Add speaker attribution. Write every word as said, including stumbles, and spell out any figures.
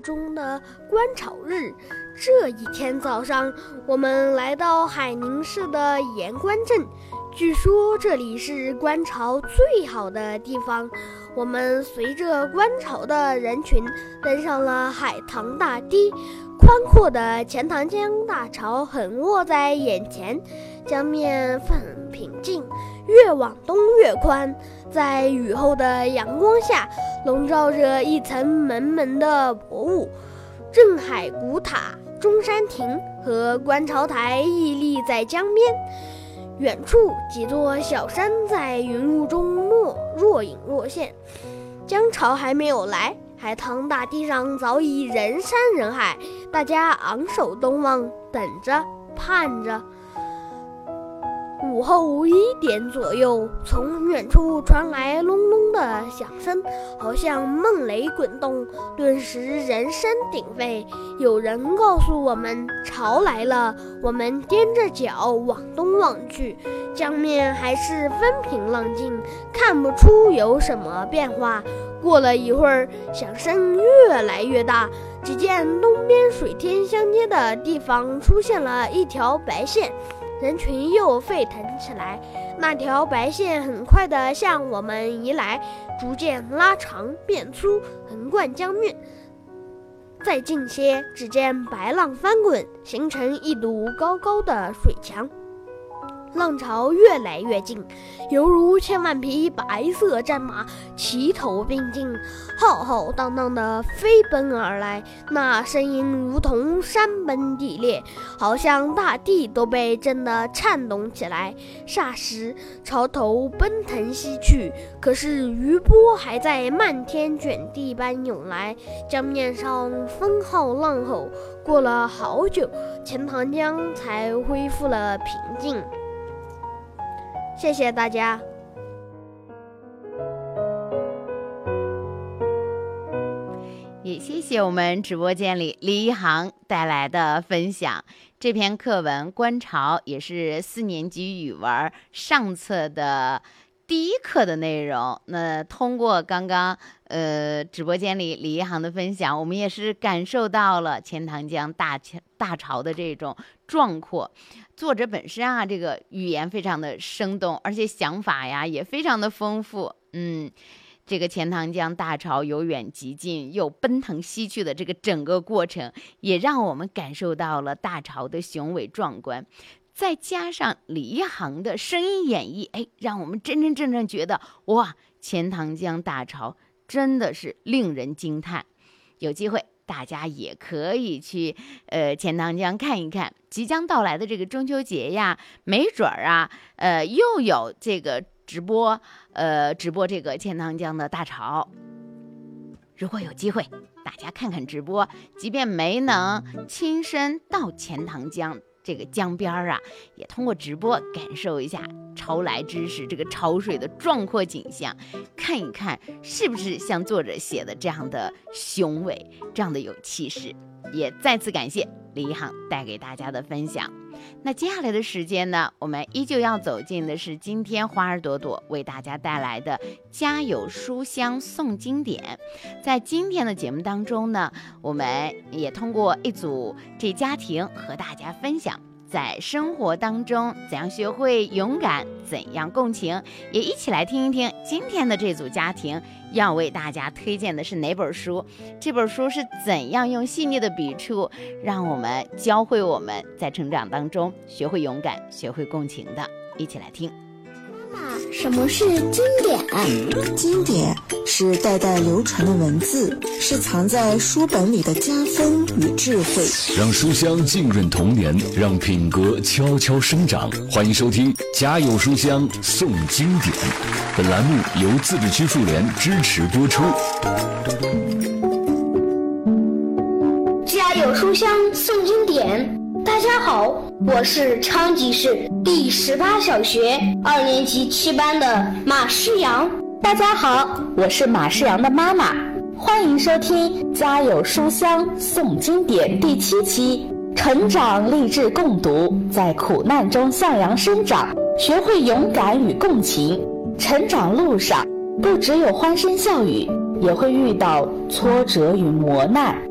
Speaker 1: 中的观潮日。这一天早上，我们来到海宁市的盐官镇，据说这里是观潮最好的地方。我们随着观潮的人群登上了海棠大堤，宽阔的钱塘江大潮横卧在眼前，江面很平静，越往东越宽，在雨后的阳光下笼罩着一层蒙蒙的薄雾。镇海古塔、中山亭和观潮台屹立在江边，远处几座小山在云雾中若若隐若现。江潮还没有来，海棠大地上早已人山人海，大家昂首东望，等着盼着。午后一点左右，从远处传来隆隆的响声，好像闷雷滚动，顿时人声鼎沸。有人告诉我们潮来了，我们踮着脚往东望去，江面还是风平浪静，看不出有什么变化。过了一会儿，响声越来越大，只见东边水天相接的地方出现了一条白线，人群又沸腾起来。那条白线很快地向我们移来，逐渐拉长变粗，横贯江面。再近些，只见白浪翻滚，形成一堵高高的水墙。浪潮越来越近，犹如千万匹白色战马齐头并进，浩浩荡荡地飞奔而来，那声音如同山崩地裂，好像大地都被震得颤动起来。霎时潮头奔腾西去，可是余波还在漫天卷地般涌来，江面上风号浪吼。过了好久，钱塘江才恢复了平静。谢谢大家。
Speaker 2: 也谢谢我们直播间里李一航带来的分享。这篇课文《观潮》也是四年级语文上册的第一课的内容。那通过刚刚呃直播间里李一航的分享，我们也是感受到了钱塘江大大潮的这种壮阔。作者本身啊，这个语言非常的生动，而且想法呀也非常的丰富。嗯，这个钱塘江大潮由远及近又奔腾西去的这个整个过程，也让我们感受到了大潮的雄伟壮观。再加上李一航的声音演绎，哎，让我们真真正正觉得哇，钱塘江大潮真的是令人惊叹。有机会大家也可以去呃钱塘江看一看，即将到来的这个中秋节呀，没准儿啊，呃又有这个直播，呃直播这个钱塘江的大潮。如果有机会，大家看看直播，即便没能亲身到钱塘江这个江边啊，也通过直播感受一下潮来之时这个潮水的壮阔景象，看一看是不是像作者写的这样的雄伟，这样的有气势。也再次感谢李一航带给大家的分享。那接下来的时间呢，我们依旧要走进的是今天花儿朵朵为大家带来的家有书香诵经典。在今天的节目当中呢，我们也通过一组这家庭和大家分享在生活当中怎样学会勇敢，怎样共情，也一起来听一听今天的这组家庭要为大家推荐的是哪本书。这本书是怎样用细腻的笔触让我们教会我们在成长当中学会勇敢，学会共情的，一起来听。
Speaker 3: 什么是经典？
Speaker 4: 经典是代代流传的文字，是藏在书本里的家风与智慧。
Speaker 5: 让书香浸润童年，让品格悄悄生长。欢迎收听《家有书香诵经典》，本栏目由自治区妇联支持播出。
Speaker 3: 家有书香诵经典。大家好，我是昌吉市第十八小学二年级七班的马诗阳。大家好，我是马诗阳的妈妈。欢迎收听《家有书香诵经典》第七期，成长励志共读，在苦难中向阳生长，学会勇敢与共情。成长路上不只有欢声笑语，也会遇到挫折与磨难。